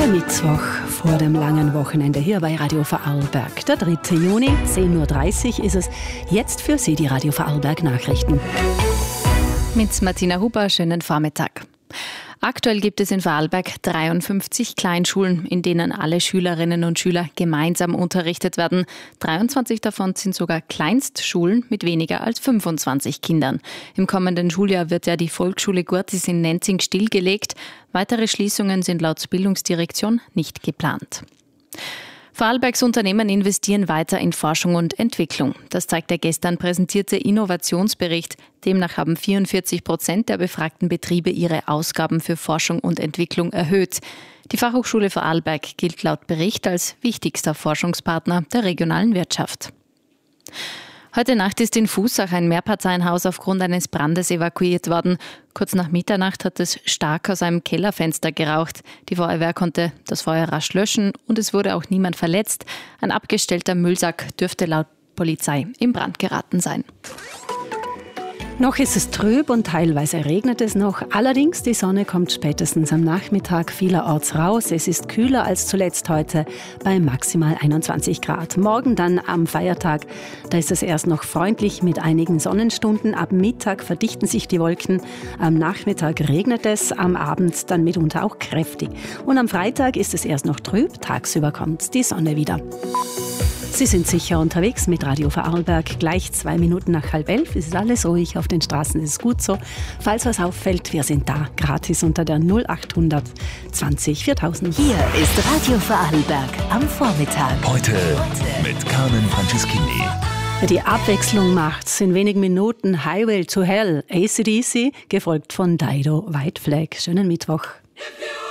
Der Mittwoch vor dem langen Wochenende hier bei Radio Vorarlberg. Der 3. Juni, 10.30 Uhr ist es. Jetzt für Sie die Radio Vorarlberg Nachrichten. Mit Martina Huber, schönen Vormittag. Aktuell gibt es in Vorarlberg 53 Kleinschulen, in denen alle Schülerinnen und Schüler gemeinsam unterrichtet werden. 23 davon sind sogar Kleinstschulen mit weniger als 25 Kindern. Im kommenden Schuljahr wird ja die Volksschule Gurtis in Nenzing stillgelegt. Weitere Schließungen sind laut Bildungsdirektion nicht geplant. Vorarlbergs Unternehmen investieren weiter in Forschung und Entwicklung. Das zeigt der gestern präsentierte Innovationsbericht. Demnach haben 44% der befragten Betriebe ihre Ausgaben für Forschung und Entwicklung erhöht. Die Fachhochschule Vorarlberg gilt laut Bericht als wichtigster Forschungspartner der regionalen Wirtschaft. Heute Nacht ist in Fußach ein Mehrparteienhaus aufgrund eines Brandes evakuiert worden. Kurz nach Mitternacht hat es stark aus einem Kellerfenster geraucht. Die Feuerwehr konnte das Feuer rasch löschen und es wurde auch niemand verletzt. Ein abgestellter Müllsack dürfte laut Polizei in Brand geraten sein. Noch ist es trüb und teilweise regnet es noch. Allerdings, die Sonne kommt spätestens am Nachmittag vielerorts raus. Es ist kühler als zuletzt heute bei maximal 21 Grad. Morgen dann am Feiertag, da ist es erst noch freundlich mit einigen Sonnenstunden. Ab Mittag verdichten sich die Wolken. Am Nachmittag regnet es, am Abend dann mitunter auch kräftig. Und am Freitag ist es erst noch trüb, tagsüber kommt die Sonne wieder. Sie sind sicher unterwegs mit Radio Vorarlberg. Gleich 2 Minuten nach 10:30 ist alles ruhig. Auf den Straßen ist es gut so. Falls was auffällt, wir sind da. Gratis unter der 0800 20 4000. Hier ist Radio Vorarlberg am Vormittag. Heute mit Carmen Franceschini. Die Abwechslung macht's. In wenigen Minuten Highway to Hell, AC/DC, gefolgt von Dido, White Flag. Schönen Mittwoch.